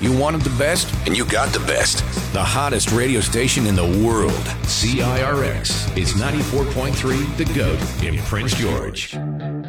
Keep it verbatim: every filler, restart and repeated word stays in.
You wanted the best, and you got the best. The hottest radio station in the world. C I R X is ninety-four point three The Goat in Prince George.